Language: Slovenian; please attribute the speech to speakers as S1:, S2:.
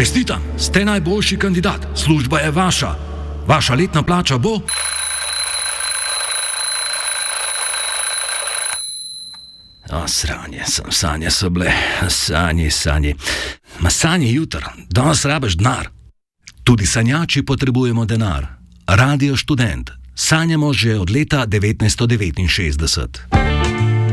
S1: Čestitam, ste najboljši kandidat, služba je vaša. Vaša letna plača bo... Sanje so bile, sanje. Ma sanje jutr, danes rabiš denar. Tudi sanjači potrebujemo denar. Radio Študent. Sanjamo že od leta 1969.